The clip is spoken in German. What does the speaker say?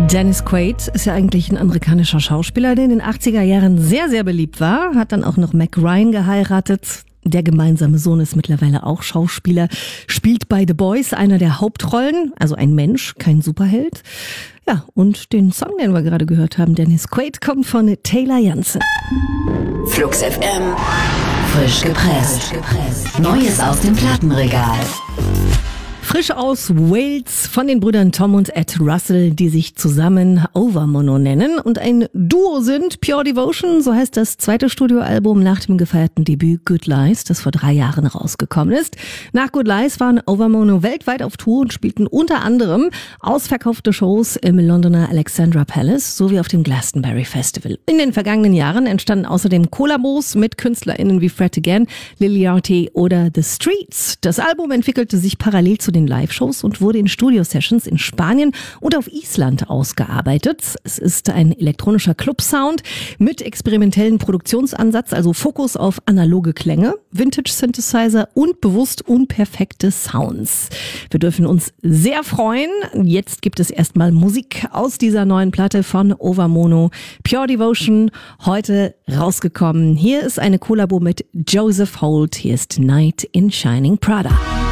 Dennis Quaid ist ja eigentlich ein amerikanischer Schauspieler, der in den 80er Jahren sehr, sehr beliebt war. Hat dann auch noch Meg Ryan geheiratet. Der gemeinsame Sohn ist mittlerweile auch Schauspieler, spielt bei The Boys einer der Hauptrollen, also ein Mensch, kein Superheld. Ja, und den Song, den wir gerade gehört haben, Dennis Quaid, kommt von Taylor Jansen. Flux FM, frisch gepresst. Neues aus dem Plattenregal. Frisch aus Wales von den Brüdern Tom und Ed Russell, die sich zusammen Overmono nennen und ein Duo sind. Pure Devotion, so heißt das zweite Studioalbum nach dem gefeierten Debüt Good Lies, das vor 3 Jahren rausgekommen ist. Nach Good Lies waren Overmono weltweit auf Tour und spielten unter anderem ausverkaufte Shows im Londoner Alexandra Palace sowie auf dem Glastonbury Festival. In den vergangenen Jahren entstanden außerdem Kollabos mit KünstlerInnen wie Fred Again, Lil Yachty oder The Streets. Das Album entwickelte sich parallel zu den Live-Shows und wurde in Studio-Sessions in Spanien und auf Island ausgearbeitet. Es ist ein elektronischer Club-Sound mit experimentellen Produktionsansatz, also Fokus auf analoge Klänge, Vintage-Synthesizer und bewusst unperfekte Sounds. Wir dürfen uns sehr freuen. Jetzt gibt es erstmal Musik aus dieser neuen Platte von Overmono. Pure Devotion, heute rausgekommen. Hier ist eine Kollabo mit Joseph Holt. Hier ist Night in Shining Prada.